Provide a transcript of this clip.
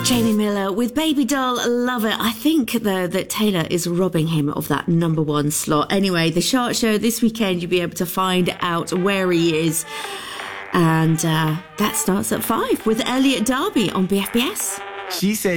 Jamie Miller with Baby Doll, love it. I think, though, that Taylor is robbing him of that number one slot. Anyway, the Chart Show this weekend, you'll be able to find out where he is. And that starts at 5 with Elliot Darby on BFBS. She said